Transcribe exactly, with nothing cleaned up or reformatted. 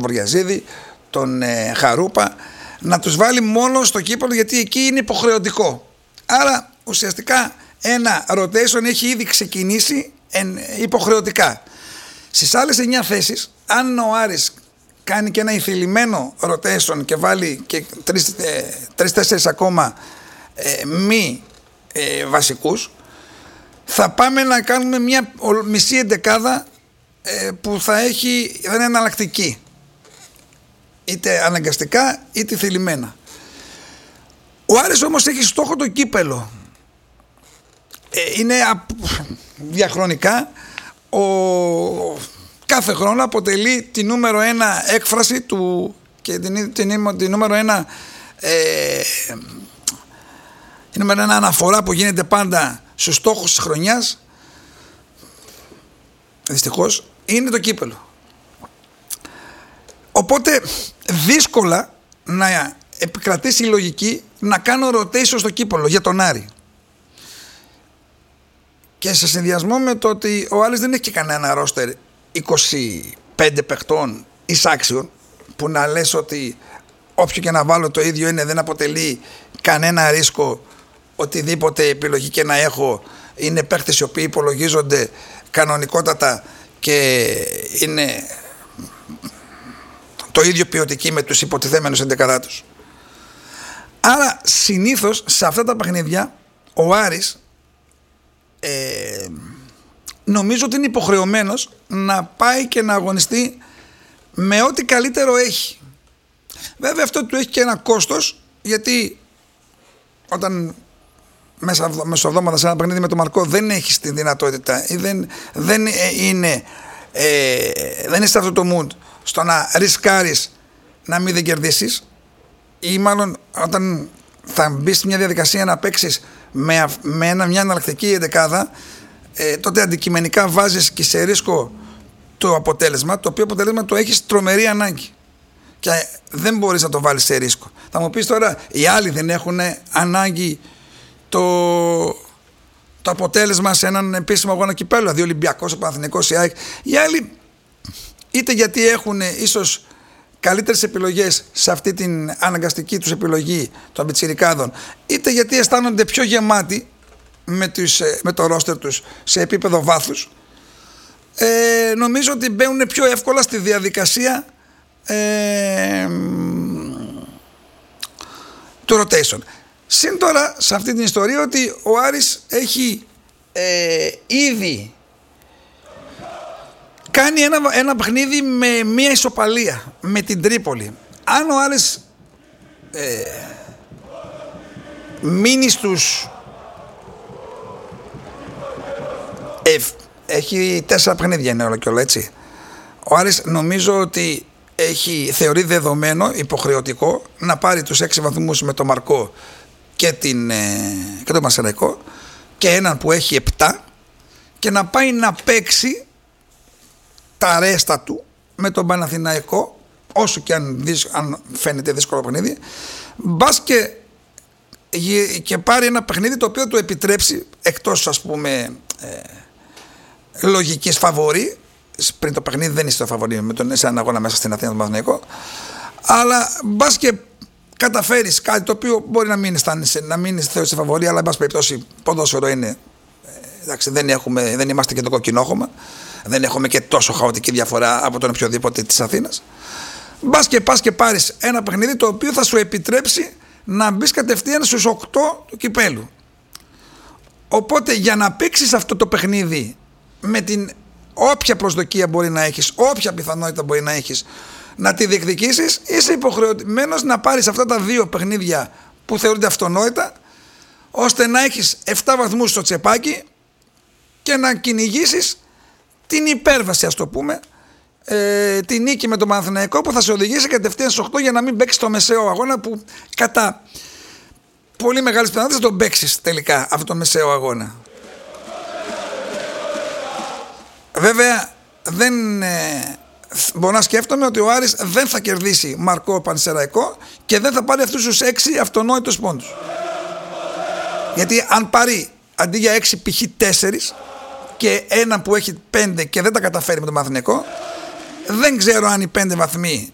Βορειαζίδη, τον ε, Χαρούπα, να τους βάλει μόνο στο κύπελλο, γιατί εκεί είναι υποχρεωτικό. Άρα ουσιαστικά ένα rotation έχει ήδη ξεκινήσει εν, υποχρεωτικά. Στις άλλες εννιά θέσεις, αν ο Άρης κάνει και ένα ηθελημένο rotation και βάλει και τρεις-τέσσερις ακόμα ε, μη ε, βασικούς, θα πάμε να κάνουμε μια μισή εντεκάδα ε, που θα έχει, θα είναι εναλλακτική, είτε αναγκαστικά είτε θελημένα. Ο Άρης όμως έχει στόχο το κύπελλο. Ε, είναι α, διαχρονικά ο, κάθε χρόνο αποτελεί τη νούμερο ένα έκφραση του και την, την, την νούμερο ένα ε, η νούμερο ένα αναφορά που γίνεται πάντα στους στόχους της χρονιάς, δυστυχώς, είναι το κύπελλο. Οπότε δύσκολα να επικρατήσει η λογική να κάνω rotation στο κύπελλο για τον Άρη. Και σε συνδυασμό με το ότι ο Άρης δεν έχει και κανένα ρόστερ είκοσι πέντε παιχτών εισάξιων, που να λες ότι όποιο και να βάλω το ίδιο είναι, δεν αποτελεί κανένα ρίσκο, οτιδήποτε επιλογή και να έχω είναι παίχτες οι οποίοι υπολογίζονται κανονικότατα και είναι το ίδιο ποιοτικοί με τους υποτιθέμενους εντεκαδάτους. Άρα συνήθως σε αυτά τα παιχνίδια ο Άρης ε, νομίζω ότι είναι υποχρεωμένος να πάει και να αγωνιστεί με ό,τι καλύτερο έχει. Βέβαια αυτό του έχει και ένα κόστος, γιατί όταν μέσα μεσοβδόμαδα σε ένα παιχνίδι με τον Μαρκό δεν έχεις τη δυνατότητα ή δεν, δεν είναι ε, δεν είσαι σε αυτό το mood στο να ρισκάρεις να μην δεν κερδίσεις, ή μάλλον όταν θα μπεις σε μια διαδικασία να παίξεις με, με ένα, μια εναλλακτική εντεκάδα, ε, τότε αντικειμενικά βάζεις και σε ρίσκο το αποτέλεσμα, το οποίο αποτέλεσμα το έχεις τρομερή ανάγκη και δεν μπορείς να το βάλεις σε ρίσκο. Θα μου πεις τώρα, οι άλλοι δεν έχουν ανάγκη το, το αποτέλεσμα σε έναν επίσημο αγώνα κυπέλλου, δηλαδή ο Ολυμπιακός, ο Παναθηναϊκός, η ΑΕΚ. Οι άλλοι είτε γιατί έχουν ίσως καλύτερες επιλογές σε αυτή την αναγκαστική τους επιλογή των πιτσιρικάδων, είτε γιατί αισθάνονται πιο γεμάτοι με, τους, με το ρόστερ τους σε επίπεδο βάθους, ε, νομίζω ότι μπαίνουν πιο εύκολα στη διαδικασία ε, του rotation. Συν τώρα σε αυτή την ιστορία ότι ο Άρης έχει ε, ήδη κάνει ένα, ένα παιχνίδι με μία ισοπαλία με την Τρίπολη. Αν ο Άρης ε, μείνει στους ε, έχει τέσσερα παιχνίδια, είναι όλο και όλο, έτσι. Ο Άρης νομίζω ότι έχει θεωρεί δεδομένο, υποχρεωτικό, να πάρει τους έξι βαθμούς με τον Μαρκό και, την, και τον Μασεραϊκό και έναν που έχει επτά, και να πάει να παίξει τα ρέστα του με τον Παναθηναϊκό, όσο και αν, αν φαίνεται δύσκολο παιχνίδι, μπας και, και πάρει ένα παιχνίδι το οποίο του επιτρέψει, εκτός ας πούμε ε, λογικής φαβορί, πριν το παιχνίδι δεν είσαι το φαβορί με τον σε έναν αγώνα μέσα στην Αθήνα, τον Παναθηναϊκό, αλλά μπας και καταφέρεις κάτι το οποίο μπορεί να μην αισθάνεσαι, να μην θεωρείς φαβορί, αλλά εν πάση περιπτώσει ποδόσφαιρο είναι, ε, εντάξει, δεν, έχουμε, δεν είμαστε και το κοκκινόχωμα, δεν έχουμε και τόσο χαοτική διαφορά από τον οποιοδήποτε της Αθήνας. Μπας και πας και πάρεις ένα παιχνίδι το οποίο θα σου επιτρέψει να μπεις κατευθείαν στους οκτώ του κυπέλου. Οπότε για να παίξεις αυτό το παιχνίδι με την όποια προσδοκία μπορεί να έχεις, όποια πιθανότητα μπορεί να έχεις να τη διεκδικήσεις, είσαι υποχρεωμένος να πάρεις αυτά τα δύο παιχνίδια που θεωρούνται αυτονόητα, ώστε να έχεις επτά βαθμούς στο τσεπάκι και να κυνηγήσεις την υπέρβαση, ας το πούμε, ε, την νίκη με τον Παναθηναϊκό, που θα σε οδηγήσει κατευθείαν στους οκτώ για να μην παίξεις το μεσαίο αγώνα, που κατά πολύ μεγάλες πιθανότητες θα τον παίξεις τελικά αυτόν τον μεσαίο αγώνα. Βέβαια δεν ε, μπορώ να σκέφτομαι ότι ο Άρης δεν θα κερδίσει Μαρκό Πανσεραϊκό και δεν θα πάρει αυτούς τους έξι αυτονόητους πόντους. Γιατί αν πάρει αντί για έξι π.χ. τέσσερις και ένα που έχει πέντε και δεν τα καταφέρει με τον Παναθηναϊκό, δεν ξέρω αν οι πέντε βαθμοί